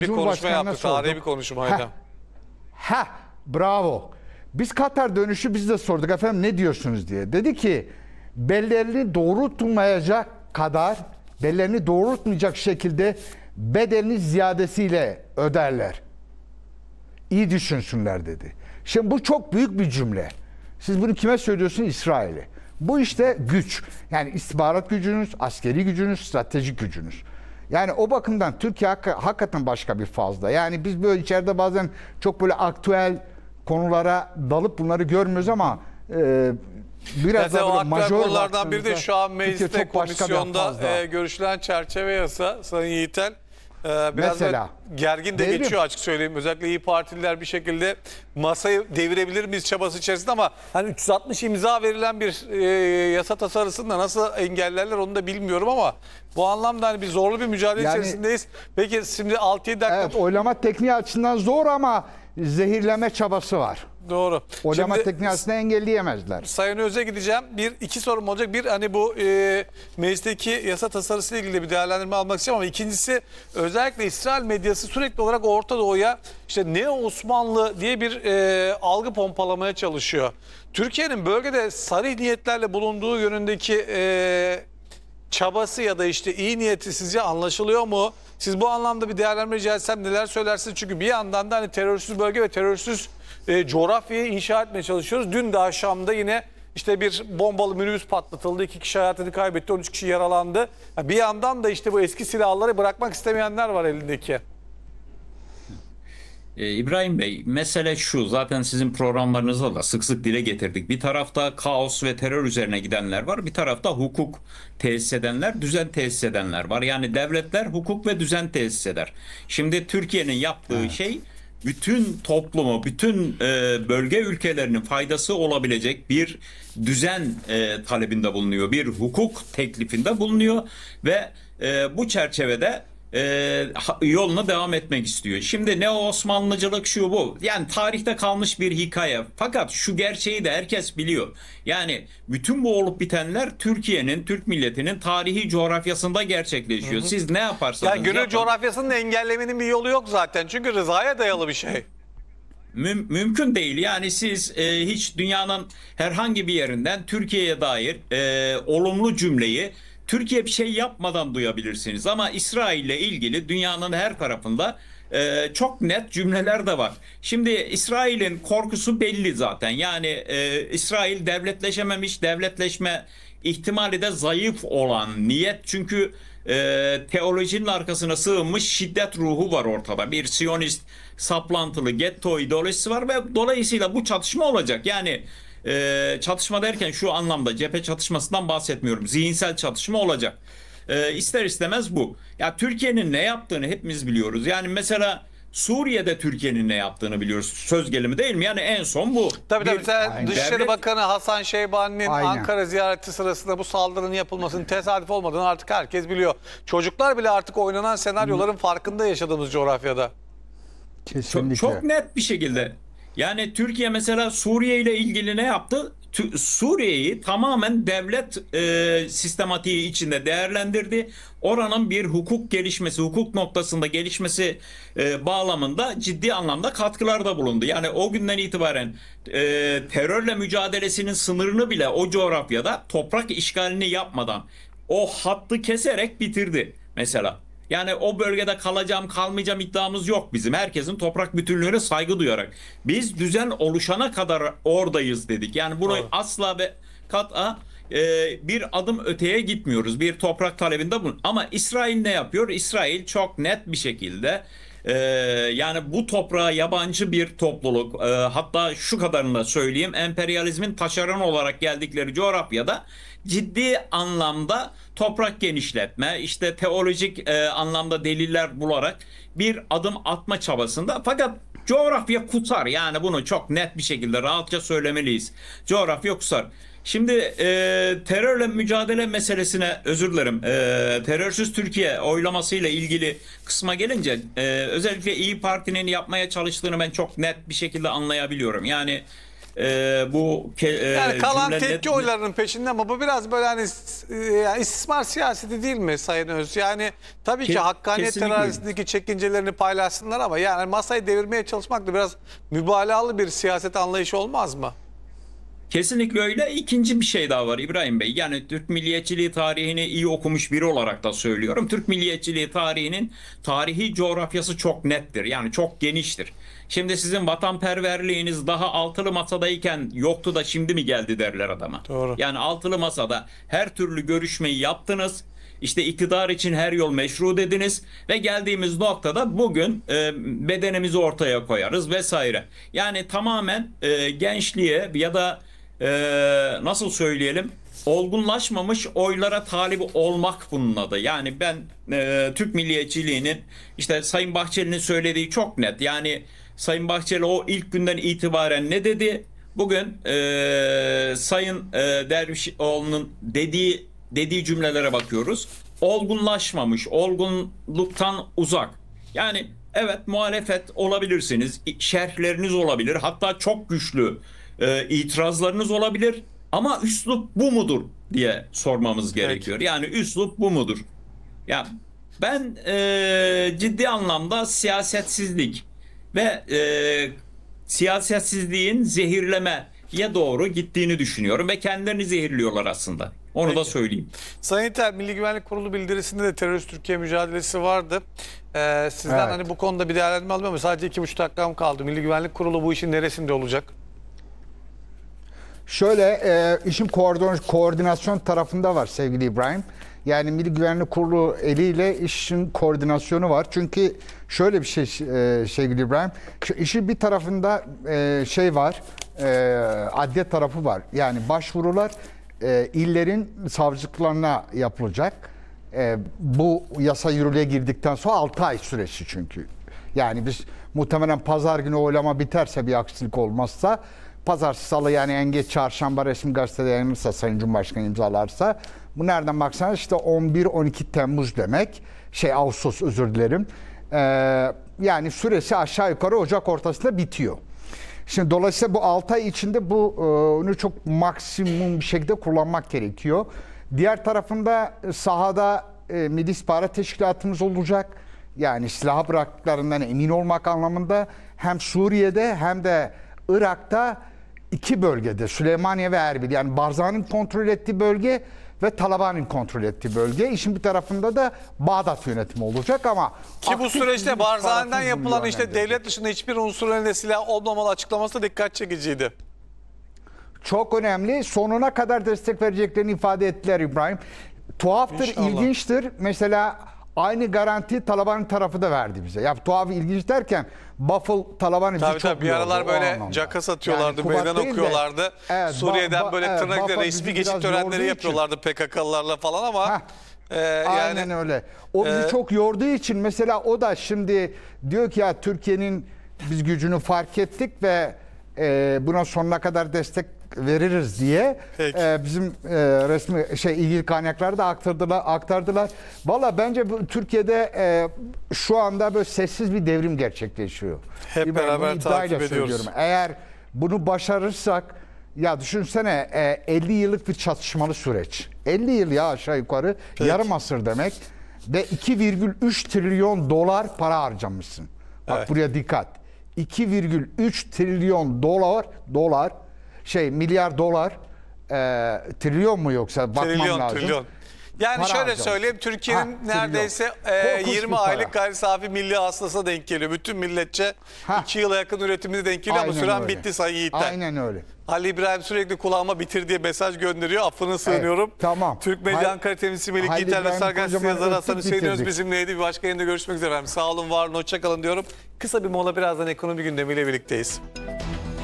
Bir konuşma yaptı, tarihi sorduk. bir konuşmaydı. Bravo. Biz Katar dönüşü biz de sorduk efendim ne diyorsunuz diye. Dedi ki bellerini doğrultmayacak kadar, bellerini doğrultmayacak şekilde bedelini ziyadesiyle öderler. İyi düşünsünler dedi. Şimdi bu çok büyük bir cümle. Siz bunu kime söylüyorsunuz? İsrail'e. Bu işte güç. Yani istihbarat gücünüz, askeri gücünüz, stratejik gücünüz. Yani o bakımdan Türkiye hakikaten başka bir fazla. Yani biz böyle içeride bazen çok böyle aktüel konulara dalıp bunları görmüyoruz ama biraz Mesela o da böyle aktüel majör konulardan biri de şu an Türkiye mecliste, çok başka bir komisyonda fazla. görüşülen çerçeve yasa Sayın Yiğitel. Biraz Mesela. da gergin de Devrim. geçiyor açık söyleyeyim. Özellikle İYİ Partililer bir şekilde masayı devirebilir miyiz çabası içerisinde ama hani 360 imza verilen bir yasa tasarısını da nasıl engellerler onu da bilmiyorum ama bu anlamda hani bir zorlu bir mücadele Yani- içerisindeyiz. Peki şimdi 6-7 dakika Evet, oylama tekniği açısından zor ama zehirleme çabası var. doğru. Oylama Şimdi tekniği açısından engelleyemezler. Sayın Öz'e gideceğim. İki sorum olacak. Bir hani bu meclisteki yasa tasarısı ile ilgili bir değerlendirme almak istiyorum ama ikincisi özellikle İsrail medyası sürekli olarak Orta Doğu'ya işte Neo Osmanlı diye bir algı pompalamaya çalışıyor. Türkiye'nin bölgede sarih niyetlerle bulunduğu yönündeki çabası ya da işte iyi niyeti sizce anlaşılıyor mu? Siz bu anlamda bir değerlendirme rica etsem neler söylersiniz? Çünkü bir yandan da hani terörsüz bölge ve terörsüz coğrafyayı inşa etmeye çalışıyoruz. Dün de akşamda yine işte bir bombalı minibüs patlatıldı. 2 kişi hayatını kaybetti, 13 kişi yaralandı. Bir yandan da işte bu eski silahları bırakmak istemeyenler var elindeki. İbrahim Bey, mesele şu, zaten sizin programlarınızda da sık sık dile getirdik. Bir tarafta kaos ve terör üzerine gidenler var, bir tarafta hukuk tesis edenler, düzen tesis edenler var. Yani devletler hukuk ve düzen tesis eder. Şimdi Türkiye'nin yaptığı şey bütün toplumu, bütün bölge ülkelerinin faydası olabilecek bir düzen talebinde bulunuyor, bir hukuk teklifinde bulunuyor ve bu çerçevede yoluna devam etmek istiyor. Şimdi ne Osmanlıcılık şu bu. Yani tarihte kalmış bir hikaye. Fakat şu gerçeği de herkes biliyor. Yani bütün bu olup bitenler Türkiye'nin, Türk milletinin tarihi coğrafyasında gerçekleşiyor. Siz ne yaparsanız Yani gönül yapın. coğrafyasını da engellemenin bir yolu yok zaten. Çünkü rızaya dayalı bir şey. Mümkün değil. Yani siz hiç dünyanın herhangi bir yerinden Türkiye'ye dair olumlu cümleyi Türkiye bir şey yapmadan duyabilirsiniz. Ama İsrail ile ilgili dünyanın her tarafında çok net cümleler de var. Şimdi İsrail'in korkusu belli zaten. Yani İsrail devletleşememiş, devletleşme ihtimali de zayıf olan niyet. Çünkü teolojinin arkasına sığınmış şiddet ruhu var ortada. Bir Siyonist saplantılı getto ideolojisi var ve dolayısıyla bu çatışma olacak. Yani çatışma derken şu anlamda cephe çatışmasından bahsetmiyorum. Zihinsel çatışma olacak. İster istemez bu. Ya Türkiye'nin ne yaptığını hepimiz biliyoruz. Yani mesela Suriye'de Türkiye'nin ne yaptığını biliyoruz. Söz gelimi değil mi? Yani en son bu. Tabii tabii. Bir Mesela Aynen. Dışişleri devlet- Bakanı Hasan Şeybani'nin Aynen. Ankara ziyareti sırasında bu saldırının yapılmasının tesadüf olmadığını artık herkes biliyor. Çocuklar bile artık oynanan senaryoların farkında yaşadığımız coğrafyada. Kesinlikle. Çok net bir şekilde. Yani Türkiye mesela Suriye ile ilgili ne yaptı? Suriye'yi tamamen devlet sistematiği içinde değerlendirdi. Oranın bir hukuk gelişmesi, hukuk noktasında gelişmesi bağlamında ciddi anlamda katkılarda bulundu. Yani o günden itibaren terörle mücadelesinin sınırını bile o coğrafyada toprak işgalini yapmadan o hattı keserek bitirdi mesela. Yani o bölgede kalacağım kalmayacağım iddiamız yok bizim. Herkesin toprak bütünlüğüne saygı duyarak. Biz düzen oluşana kadar oradayız dedik. Yani bunu Doğru. asla ve kat'a bir adım öteye gitmiyoruz. Bir toprak talebinde bu. Ama İsrail ne yapıyor? İsrail çok net bir şekilde yani bu toprağa yabancı bir topluluk, hatta şu kadarını da söyleyeyim, emperyalizmin taşeron olarak geldikleri coğrafyada ciddi anlamda toprak genişletme, işte teolojik anlamda deliller bularak bir adım atma çabasında. Fakat coğrafya kusar, yani bunu çok net bir şekilde rahatça söylemeliyiz. Coğrafya kusar. Şimdi terörle mücadele meselesine, özür dilerim, terörsüz Türkiye oylamasıyla ilgili kısma gelince özellikle İyi Parti'nin yapmaya çalıştığını ben çok net bir şekilde anlayabiliyorum. Yani Yani kalan cümle tepki net- oylarının peşinde ama bu biraz böyle hani yani istismar siyaseti değil mi Sayın Öz? Yani tabii ki hakkaniyet kesinlikle. terazisindeki çekincelerini paylaşsınlar ama yani masayı devirmeye çalışmak da biraz mübalağalı bir siyaset anlayışı olmaz mı? Kesinlikle öyle. İkinci bir şey daha var İbrahim Bey. Yani Türk milliyetçiliği tarihini iyi okumuş biri olarak da söylüyorum. Türk milliyetçiliği tarihinin tarihi coğrafyası çok nettir. Yani çok geniştir. Şimdi sizin vatanperverliğiniz daha altılı masadayken yoktu da şimdi mi geldi derler adama. Doğru. Yani altılı masada her türlü görüşmeyi yaptınız. İşte iktidar için her yol meşru dediniz ve geldiğimiz noktada bugün bedenimizi ortaya koyarız vesaire. Yani tamamen gençliğe ya da nasıl söyleyelim, olgunlaşmamış oylara talip olmak bunun adı. Yani ben Türk milliyetçiliğinin, işte Sayın Bahçeli'nin söylediği çok net. Yani Sayın Bahçeli o ilk günden itibaren ne dedi? Bugün Sayın Dervişoğlu'nun dediği cümlelere bakıyoruz. Olgunlaşmamış, olgunluktan uzak. Yani evet, muhalefet olabilirsiniz, şerhleriniz olabilir, hatta çok güçlü itirazlarınız olabilir. Ama üslup bu mudur diye sormamız gerekiyor. Yani üslup bu mudur? Ya ben ciddi anlamda siyasetsizlik ve siyasetsizliğin zehirlemeye doğru gittiğini düşünüyorum ve kendilerini zehirliyorlar aslında. Onu da söyleyeyim. Sayın İlter, Milli Güvenlik Kurulu bildirisinde de terörist Türkiye mücadelesi vardı. Sizden Evet. hani bu konuda bir değerlendirme alayım ama sadece 2,5 dakikam kaldı. Milli Güvenlik Kurulu bu işin neresinde olacak? Şöyle işin koordinasyon tarafında var sevgili İbrahim. Yani Milli Güvenlik Kurulu eliyle işin koordinasyonu var. Çünkü şöyle bir şey sevgili İbrahim. Şu işin bir tarafında şey var. Adliye tarafı var. Yani başvurular illerin savcılıklarına yapılacak. Bu yasa yürürlüğe girdikten sonra 6 ay süresi çünkü. Yani biz muhtemelen pazar günü oylama biterse, bir aksilik olmazsa, pazartesi, salı, yani en geç çarşamba resmi gazetede yayınlanırsa, Sayın Cumhurbaşkanı imzalarsa, bu nereden baksanız işte 11-12 Temmuz demek. Ağustos, özür dilerim. Yani süresi aşağı yukarı Ocak ortasında bitiyor. Şimdi dolayısıyla bu 6 ay içinde bunu çok maksimum bir şekilde kullanmak gerekiyor. Diğer tarafında sahada Milli İstihbarat Teşkilatımız olacak. Yani silahı bıraktıklarından emin olmak anlamında hem Suriye'de hem de Irak'ta 2 bölgede, Süleymaniye ve Erbil, yani Barzani'nin kontrol ettiği bölge ve Taliban'ın kontrol ettiği bölge. İşin bir tarafında da Bağdat yönetimi olacak ama Ki bu aktif süreçte bir Barzani'den istihbaratımız yapılan bunu işte yönlendirecek. devlet dışında hiçbir unsurun elinde silah olmamalı açıklaması da dikkat çekiciydi. Çok önemli. Sonuna kadar destek vereceklerini ifade ettiler İbrahim. Tuhaftır, İnşallah. ilginçtir. Mesela aynı garanti Taliban tarafı da verdi bize. Ya tuhaf, ilginç derken Buffalo Taliban'ı bizi Tabii çok tabii, bir aralar yordu o böyle anlamda. caka satıyorlardı, Yani Kubat meydan değil de, okuyorlardı. evet, Suriye'den böyle tırnakla Buffalo resmi bizi geçit biraz yorduğu törenleri için. yapıyorlardı PKK'lılarla falan ama Heh. yani Aynen öyle. O bizi çok yorduğu için mesela o da şimdi diyor ki ya Türkiye'nin biz gücünü fark ettik ve buna sonuna kadar destek veririz diye Peki. bizim resmi ilgili kaynakları da aktardılar. Valla bence bu Türkiye'de şu anda böyle sessiz bir devrim gerçekleşiyor. Hep Ben beraber bunu iddiayla takip ediyoruz. söylüyorum. Eğer bunu başarırsak, ya düşünsene 50 yıllık bir çatışmalı süreç. 50 yıl ya aşağı yukarı, Peki. yarım asır demek ve 2,3 trilyon dolar para harcamışsın. Bak Evet. buraya dikkat. 2,3 trilyon dolar milyar dolar, trilyon mu yoksa bakmam trilyon lazım. trilyon. Yani Para şöyle harcamış. söyleyeyim, Türkiye'nin Ha, neredeyse Korkunç bir 20 para. aylık gayri safi milli hasılası denk geliyor. Bütün milletçe Ha. 2 yıla yakın üretimini denk geliyor ama Aynen süren öyle. bitti Sayın Yiğitler. Aynen öyle. Ali İbrahim sürekli kulağıma bitir diye mesaj gönderiyor. Affını sığınıyorum. tamam. Türk Medya Ankara temsilcisi Melih Halil Yiğiter ve İbrahim Sargan kocaman yazarı Hasan öptük, Hüseyin Öz bitirdik. bizimleydi. Bir başka yayında görüşmek üzere efendim. Sağ olun, var olun, hoşça kalın diyorum. Kısa bir mola, birazdan ekonomi gündemiyle birlikteyiz.